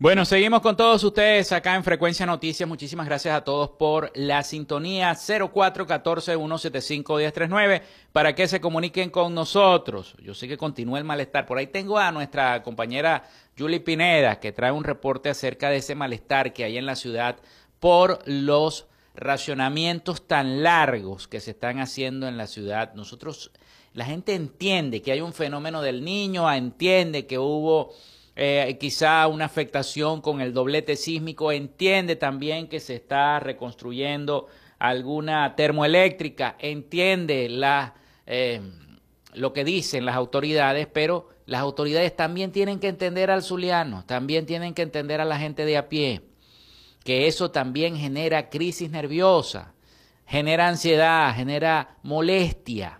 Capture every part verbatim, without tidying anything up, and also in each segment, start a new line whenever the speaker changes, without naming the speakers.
Bueno, seguimos con todos ustedes acá en Frecuencia Noticias. Muchísimas gracias a todos por la sintonía cero cuatro uno cuatro, uno siete cinco, uno cero tres nueve para que se comuniquen con nosotros. Yo sé que continúa el malestar. Por ahí tengo a nuestra compañera Julie Pineda que trae un reporte acerca de ese malestar que hay en la ciudad por los racionamientos tan largos que se están haciendo en la ciudad. Nosotros, la gente entiende que hay un fenómeno del Niño, entiende que hubo Eh, quizá una afectación con el doblete sísmico, entiende también que se está reconstruyendo alguna termoeléctrica, entiende la, eh, lo que dicen las autoridades, pero las autoridades también tienen que entender al zuliano, también tienen que entender a la gente de a pie, que eso también genera crisis nerviosa, genera ansiedad, genera molestia.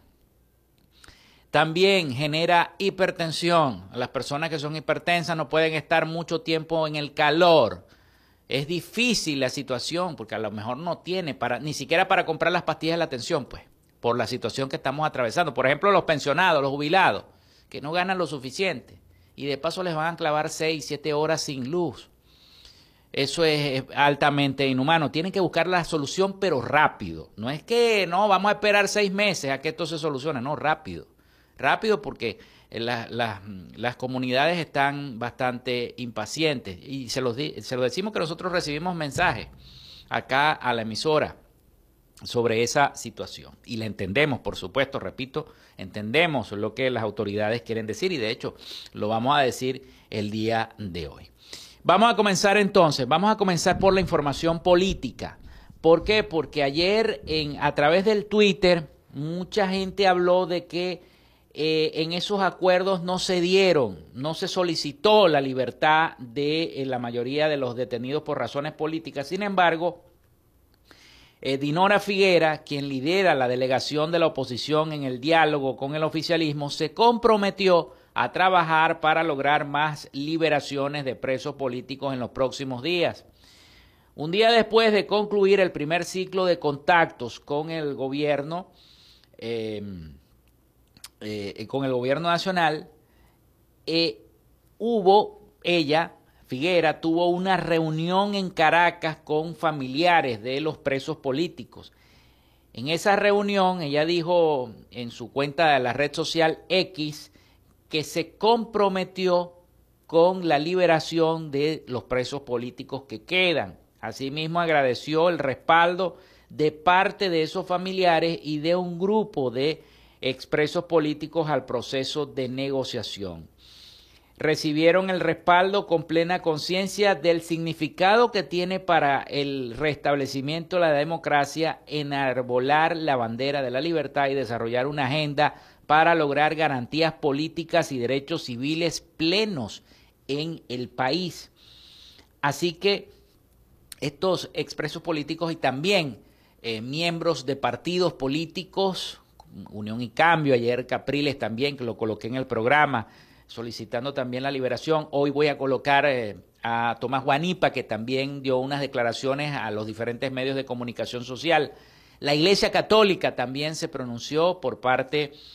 También genera hipertensión. Las personas que son hipertensas no pueden estar mucho tiempo en el calor. Es difícil la situación porque a lo mejor no tiene para ni siquiera para comprar las pastillas de la tensión, pues, por la situación que estamos atravesando. Por ejemplo, los pensionados, los jubilados, que no ganan lo suficiente y de paso les van a clavar seis, siete horas sin luz. Eso es altamente inhumano. Tienen que buscar la solución, pero rápido. No es que no, vamos a esperar seis meses a que esto se solucione, no, rápido. Rápido porque la, la, las comunidades están bastante impacientes y se los, se lo decimos que nosotros recibimos mensajes acá a la emisora sobre esa situación y la entendemos, por supuesto, repito, entendemos lo que las autoridades quieren decir y de hecho lo vamos a decir el día de hoy. Vamos a comenzar entonces, vamos a comenzar por la información política. ¿Por qué? Porque ayer en, a través del Twitter mucha gente habló de que Eh, en esos acuerdos no se dieron, no se solicitó la libertad de eh, la mayoría de los detenidos por razones políticas. Sin embargo, eh, Dinora Figuera, quien lidera la delegación de la oposición en el diálogo con el oficialismo, se comprometió a trabajar para lograr más liberaciones de presos políticos en los próximos días. Un día después de concluir el primer ciclo de contactos con el gobierno, eh, Eh, con el gobierno nacional, eh, hubo, ella, Figuera, tuvo una reunión en Caracas con familiares de los presos políticos. En esa reunión, ella dijo en su cuenta de la red social X que se comprometió con la liberación de los presos políticos que quedan. Asimismo, agradeció el respaldo de parte de esos familiares y de un grupo de expresos políticos al proceso de negociación. Recibieron el respaldo con plena conciencia del significado que tiene para el restablecimiento de la democracia enarbolar la bandera de la libertad y desarrollar una agenda para lograr garantías políticas y derechos civiles plenos en el país. Así que estos expresos políticos y también eh, miembros de partidos políticos, Unión y Cambio, ayer Capriles también, que lo coloqué en el programa, solicitando también la liberación. Hoy voy a colocar eh, a Tomás Guanipa, que también dio unas declaraciones a los diferentes medios de comunicación social. La Iglesia Católica también se pronunció por parte